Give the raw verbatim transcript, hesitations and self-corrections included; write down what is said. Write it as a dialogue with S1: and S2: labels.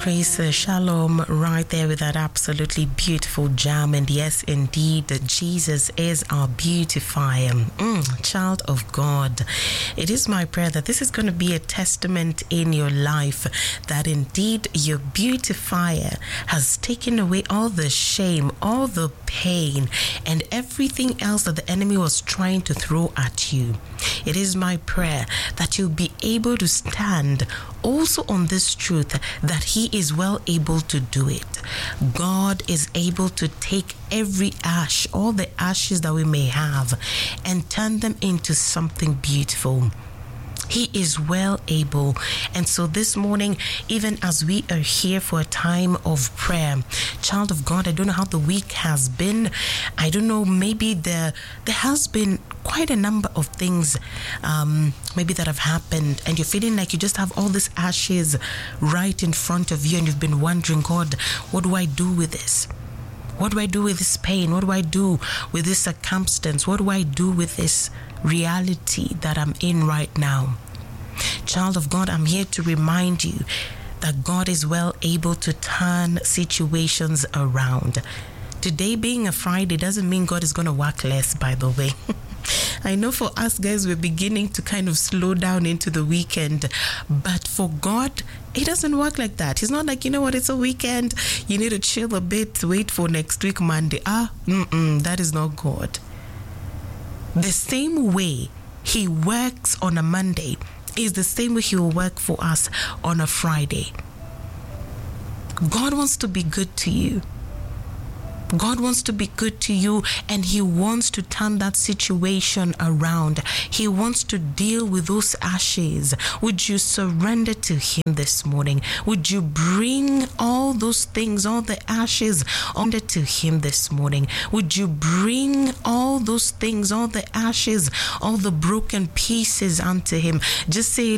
S1: praise the Shalom right there with that absolutely beautiful jam. And yes, indeed, Jesus is our beautifier. Mm, child of God, it is my prayer that this is going to be a testament in your life that indeed your beautifier has taken away all the shame, all the pain, and everything else that the enemy was trying to throw at you. It is my prayer that you'll be able to stand also on this truth that he is well able to do it. God is able to take every ash, all the ashes that we may have, and turn them into something beautiful. He is well able. And so this morning, even as we are here for a time of prayer, child of God, I don't know how the week has been. I don't know, maybe there, there has been quite a number of things um, maybe that have happened, and you're feeling like you just have all these ashes right in front of you, and you've been wondering, God, what do I do with this? What do I do with this pain? What do I do with this circumstance? What do I do with this reality that I'm in right now? Child of God, I'm here to remind you that God is well able to turn situations around. Today being a Friday doesn't mean God is going to work less, by the way. I know for us guys, we're beginning to kind of slow down into the weekend, but for God, it doesn't work like that. He's not like, you know what, it's a weekend, you need to chill a bit, wait for next week, Monday. Ah, mm-mm, that is not God. The same way he works on a Monday is the same way he will work for us on a Friday. God wants to be good to you. God wants to be good to you, and he wants to turn that situation around. He wants to deal with those ashes. Would you surrender to him this morning? Would you bring all those things, all the ashes, under to him this morning? Would you bring all those things, all the ashes, all the broken pieces unto him? Just say,